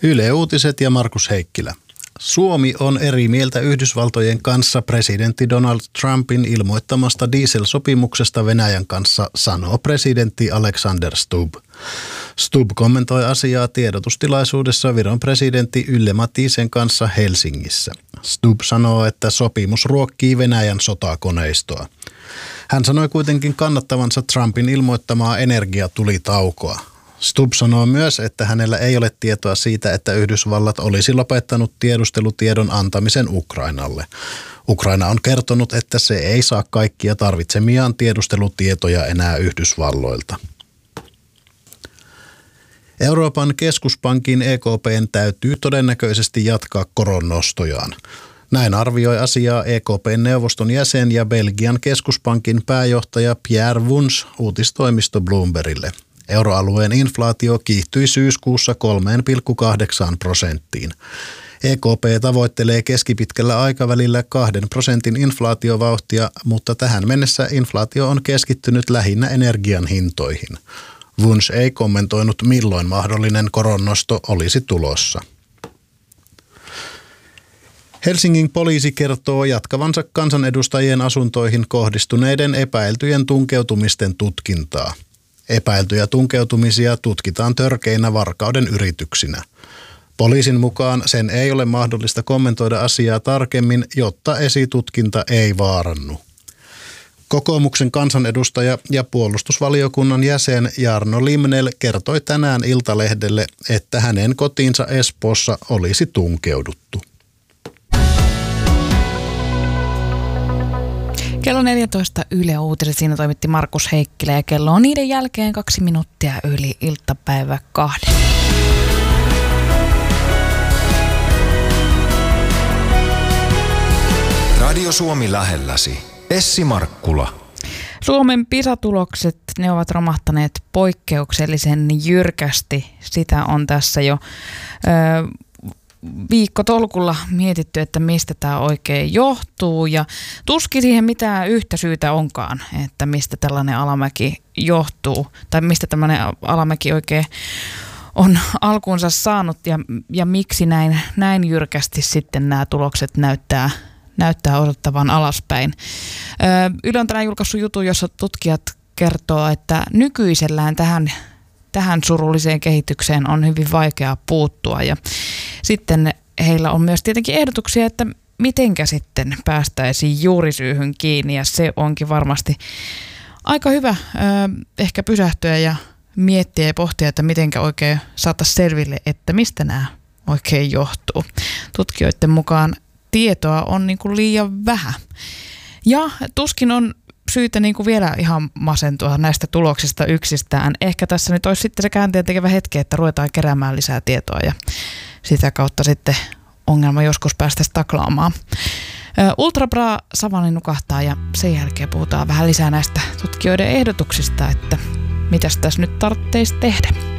Yle Uutiset ja Markus Heikkilä. Suomi on eri mieltä Yhdysvaltojen kanssa presidentti Donald Trumpin ilmoittamasta dieselsopimuksesta Venäjän kanssa, sanoo presidentti Alexander Stubb. Stubb kommentoi asiaa tiedotustilaisuudessa Viron presidentti Yle Matisen kanssa Helsingissä. Stubb sanoo, että sopimus ruokkii Venäjän sotakoneistoa. Hän sanoi kuitenkin kannattavansa Trumpin ilmoittamaa energiatulitaukoa. Stubb sanoo myös, että hänellä ei ole tietoa siitä, että Yhdysvallat olisi lopettanut tiedustelutiedon antamisen Ukrainalle. Ukraina on kertonut, että se ei saa kaikkia tarvitsemiaan tiedustelutietoja enää Yhdysvalloilta. Euroopan keskuspankin EKP:n täytyy todennäköisesti jatkaa koronnostojaan. Näin arvioi asiaa EKP:n neuvoston jäsen ja Belgian keskuspankin pääjohtaja Pierre Wuns uutistoimisto Bloombergille. Euroalueen inflaatio kiihtyi syyskuussa 3,8%. EKP tavoittelee keskipitkällä aikavälillä 2% inflaatiovauhtia, mutta tähän mennessä inflaatio on keskittynyt lähinnä energian hintoihin. Wuns ei kommentoinut, milloin mahdollinen koronnosto olisi tulossa. Helsingin poliisi kertoo jatkavansa kansanedustajien asuntoihin kohdistuneiden epäiltyjen tunkeutumisten tutkintaa. Epäiltyjä tunkeutumisia tutkitaan törkeinä varkauden yrityksinä. Poliisin mukaan sen ei ole mahdollista kommentoida asiaa tarkemmin, jotta esitutkinta ei vaarannu. Kokoomuksen kansanedustaja ja puolustusvaliokunnan jäsen Jarno Limnell kertoi tänään Iltalehdelle, että hänen kotiinsa Espoossa olisi tunkeuduttu. Kello 14 Yle Uutiset, siinä toimitti Markus Heikkilä ja kello on niiden jälkeen 2 minuuttia yli iltapäivä 2. Radio Suomi lähelläsi. Essi Markkula. Suomen PISA-tulokset, ne ovat romahtaneet poikkeuksellisen jyrkästi. Sitä on tässä jo viikkotolkulla mietitty, että mistä tämä oikein johtuu, ja tuskin siihen mitään yhtä syytä onkaan, että mistä tällainen alamäki johtuu tai mistä tämmöinen alamäki oikein on alkuunsa saanut ja miksi näin jyrkästi sitten nämä tulokset näyttää odottavan alaspäin. Yle on tänään julkaissut jutun, jossa tutkijat kertoo, että nykyisellään tähän surulliseen kehitykseen on hyvin vaikea puuttua, ja sitten heillä on myös tietenkin ehdotuksia, että mitenkä sitten päästäisiin juurisyyhyn kiinni, ja se onkin varmasti aika hyvä ehkä pysähtyä ja miettiä ja pohtia, että mitenkä oikein saataisiin selville, että mistä nämä oikein johtuu. Tutkijoiden mukaan tietoa on niin kuin liian vähän, ja tuskin on syytä niin kuin vielä ihan masentua näistä tuloksista yksistään. Ehkä tässä nyt olisi sitten se käänteen tekevä hetki, että ruvetaan keräämään lisää tietoa ja sitä kautta sitten ongelma joskus päästäisiin taklaamaan. Ultra Bra Savani nukahtaa ja sen jälkeen puhutaan vähän lisää näistä tutkijoiden ehdotuksista, että mitäs tässä nyt tarvitsisi tehdä.